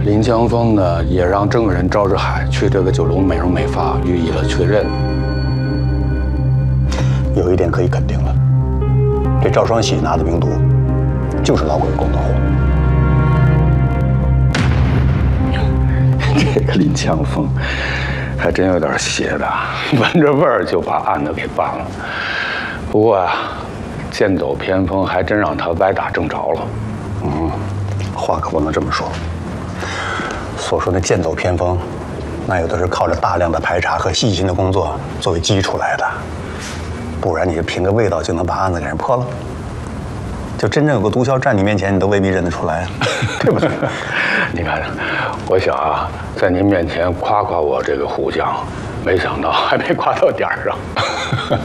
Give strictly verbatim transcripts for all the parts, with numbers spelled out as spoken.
林强峰呢，也让证人赵志海去这个九龙美容美发予以了确认。 有一点可以肯定了，这赵双喜拿的冰毒，就是老鬼供的货。 这个林强峰，还真有点邪的，闻着味儿就把案子给办了。不过啊，剑走偏锋，还真让他歪打正着了。 嗯，话可不能这么说。所说的剑走偏锋，那有的是靠着大量的排查和细心的工作作为基础来的，不然你就凭个味道就能把案子给人破了？就真正有个毒枭站你面前，你都未必认得出来，对不对？ 你看，我想啊，在您面前夸夸我这个虎将，没想到还没夸到点儿上。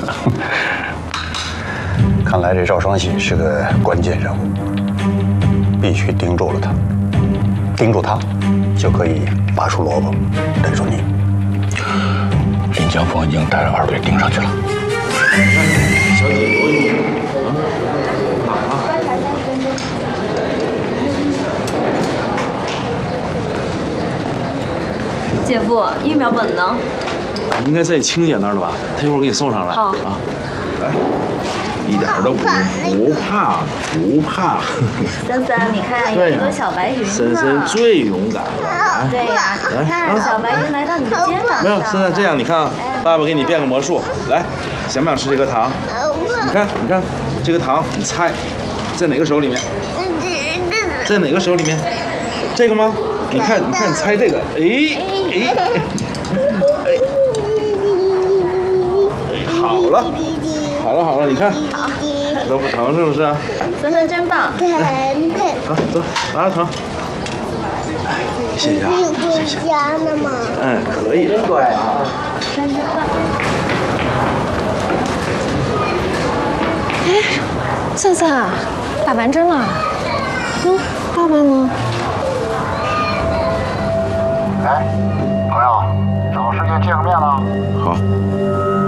看来这赵双喜是个关键人物，必须盯住了他。盯住他，就可以拔出萝卜逮住你。 林强峰已经带着二队盯上去了。 小姐多一点。 姐夫，疫苗本呢？ 应该在青姐那儿了吧？他一会儿给你送上来。 好啊，来，一点都不不怕，不怕。 森森，你看有一朵小白云呢。 森森最勇敢了。 对呀，你看小白云来到你的肩膀上。 没有，森森这样，你看啊，爸爸给你变个魔术，来，想不想吃这颗糖？你看，你看这个糖，你猜，在哪个手里面？在哪个手里面？这个吗？你看，你看，你猜这个，哎哎哎哎，好了，好了，好了，你看，都不疼是不是啊？ 森森真棒。 好，走，拿着糖。谢谢啊，谢谢。 家呢吗？ 嗯，可以。真乖啊。 真棒。 哎，森森，打完针了？嗯，爸爸呢？ 哎。